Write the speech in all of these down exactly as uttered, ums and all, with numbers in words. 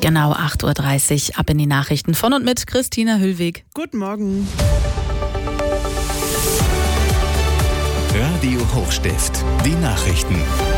Genau acht Uhr dreißig, ab in die Nachrichten von und mit Christina Hüllweg. Guten Morgen. Radio Hochstift, die Nachrichten.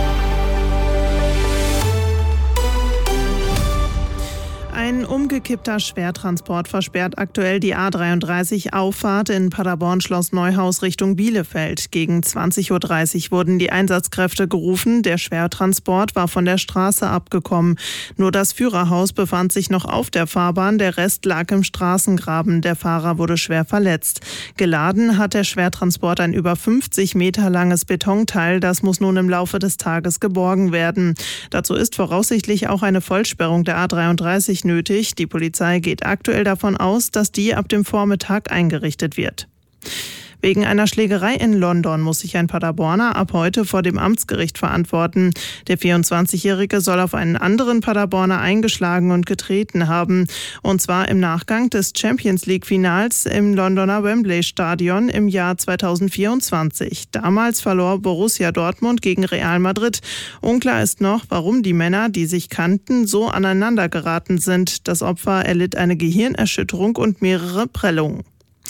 Ein umgekippter Schwertransport versperrt aktuell die A dreiunddreißig Auffahrt in Paderborn-Schloss Neuhaus Richtung Bielefeld. Gegen zwanzig Uhr dreißig wurden die Einsatzkräfte gerufen. Der Schwertransport war von der Straße abgekommen. Nur das Führerhaus befand sich noch auf der Fahrbahn, der Rest lag im Straßengraben. Der Fahrer wurde schwer verletzt. Geladen hat der Schwertransport ein über fünfzig Meter langes Betonteil. Das muss nun im Laufe des Tages geborgen werden. Dazu ist voraussichtlich auch eine Vollsperrung der A dreiunddreißig nötig. Die Polizei geht aktuell davon aus, dass die ab dem Vormittag eingerichtet wird. Wegen einer Schlägerei in London muss sich ein Paderborner ab heute vor dem Amtsgericht verantworten. Der vierundzwanzigjährige soll auf einen anderen Paderborner eingeschlagen und getreten haben. Und zwar im Nachgang des Champions-League-Finals im Londoner Wembley-Stadion im Jahr zweitausendvierundzwanzig. Damals verlor Borussia Dortmund gegen Real Madrid. Unklar ist noch, warum die Männer, die sich kannten, so aneinander geraten sind. Das Opfer erlitt eine Gehirnerschütterung und mehrere Prellungen.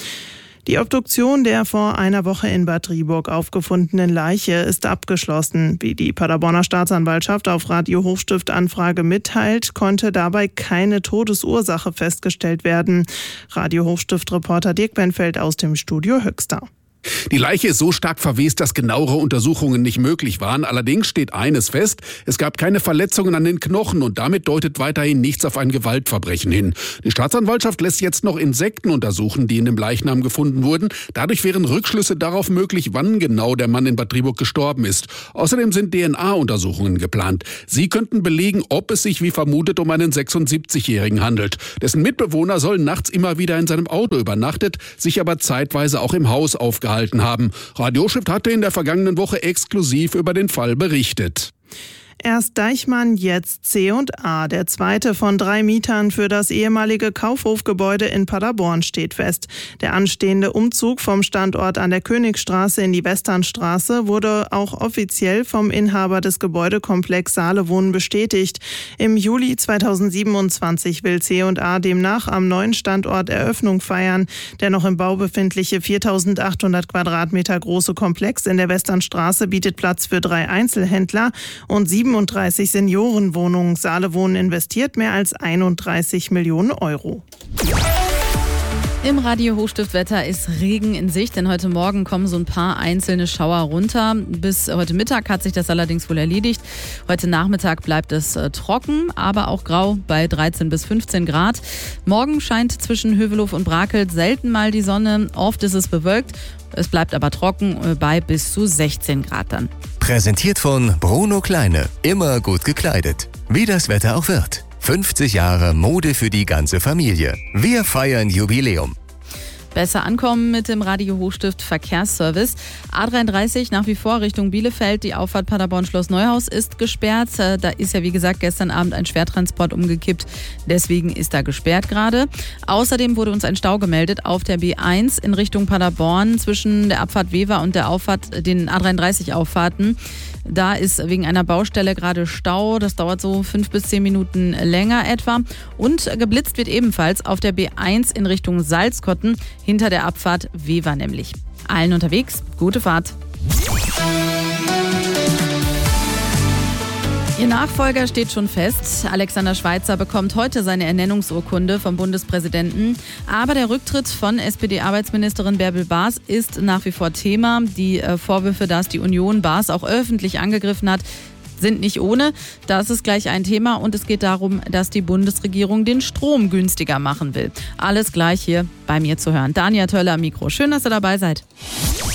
Die Obduktion der vor einer Woche in Bad Driburg aufgefundenen Leiche ist abgeschlossen. Wie die Paderborner Staatsanwaltschaft auf Radio Hochstift Anfrage mitteilt, konnte dabei keine Todesursache festgestellt werden. Radio Hochstift-Reporter Dirk Benfeld aus dem Studio Höxter. Die Leiche ist so stark verwest, dass genauere Untersuchungen nicht möglich waren. Allerdings steht eines fest: Es gab keine Verletzungen an den Knochen und damit deutet weiterhin nichts auf ein Gewaltverbrechen hin. Die Staatsanwaltschaft lässt jetzt noch Insekten untersuchen, die in dem Leichnam gefunden wurden. Dadurch wären Rückschlüsse darauf möglich, wann genau der Mann in Bad Driburg gestorben ist. Außerdem sind D N A-Untersuchungen geplant. Sie könnten belegen, ob es sich wie vermutet um einen sechsundsiebzigjährigen handelt. Dessen Mitbewohner soll nachts immer wieder in seinem Auto übernachtet, sich aber zeitweise auch im Haus aufgehalten haben. Radio Hochstift hatte in der vergangenen Woche exklusiv über den Fall berichtet. Erst Deichmann, jetzt C und A. Der zweite von drei Mietern für das ehemalige Kaufhofgebäude in Paderborn steht fest. Der anstehende Umzug vom Standort an der Königsstraße in die Westernstraße wurde auch offiziell vom Inhaber des Gebäudekomplex Saale Wohnen bestätigt. Im Juli zweitausendsiebenundzwanzig will C und A demnach am neuen Standort Eröffnung feiern. Der noch im Bau befindliche viertausendachthundert Quadratmeter große Komplex in der Westernstraße bietet Platz für drei Einzelhändler und siebenunddreißig Seniorenwohnungen. Saale Wohnen investiert mehr als einunddreißig Millionen Euro. Im Radio Hochstift-Wetter ist Regen in Sicht, denn heute Morgen kommen so ein paar einzelne Schauer runter. Bis heute Mittag hat sich das allerdings wohl erledigt. Heute Nachmittag bleibt es äh, trocken, aber auch grau bei dreizehn bis fünfzehn Grad. Morgen scheint zwischen Hövelhof und Brakelt selten mal die Sonne. Oft ist es bewölkt. Es bleibt aber trocken äh, bei bis zu sechzehn Grad dann. Präsentiert von Bruno Kleine. Immer gut gekleidet. Wie das Wetter auch wird. fünfzig Jahre Mode für die ganze Familie. Wir feiern Jubiläum. Besser ankommen mit dem Radio Hochstift Verkehrsservice. A dreiunddreißig nach wie vor Richtung Bielefeld. Die Auffahrt Paderborn-Schloss Neuhaus ist gesperrt. Da ist ja wie gesagt gestern Abend ein Schwertransport umgekippt. Deswegen ist da gesperrt gerade. Außerdem wurde uns ein Stau gemeldet auf der B eins in Richtung Paderborn zwischen der Abfahrt Wever und der Auffahrt, den A dreiunddreißig Auffahrten. Da ist wegen einer Baustelle gerade Stau. Das dauert so fünf bis zehn Minuten länger etwa. Und geblitzt wird ebenfalls auf der B eins in Richtung Salzkotten, hinter der Abfahrt Wever nämlich. Allen unterwegs, gute Fahrt. Ihr Nachfolger steht schon fest. Alexander Schweitzer bekommt heute seine Ernennungsurkunde vom Bundespräsidenten. Aber der Rücktritt von S P D-Arbeitsministerin Bärbel Baas ist nach wie vor Thema. Die Vorwürfe, dass die Union Baas auch öffentlich angegriffen hat, sind nicht ohne. Das ist gleich ein Thema und es geht darum, dass die Bundesregierung den Strom günstiger machen will. Alles gleich hier bei mir zu hören. Dania Töller am Mikro. Schön, dass ihr dabei seid.